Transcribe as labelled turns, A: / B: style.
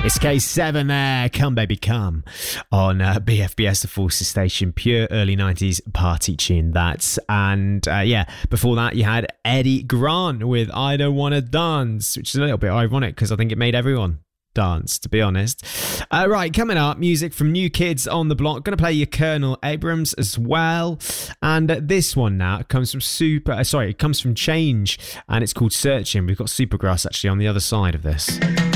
A: It's K7 there. Come, baby, come. On BFBS, the Forces Station. Pure early 90s party tune, that's. And before that, you had Eddie Grant with I Don't Wanna Dance, which is a little bit ironic because I think it made everyone dance, to be honest. Right, coming up, music from New Kids on the Block. Going to play your Colonel Abrams as well. And this one now comes from Change, and it's called Searching. We've got Supergrass actually on the other side of this.